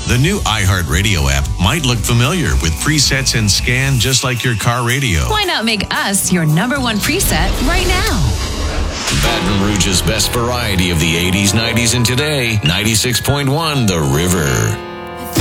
The new iHeartRadio app might look familiar with presets and scan just like your car radio. Why not make us your number one preset right now? Baton Rouge's best variety of the 80s, 90s, and today. 96.1 The River.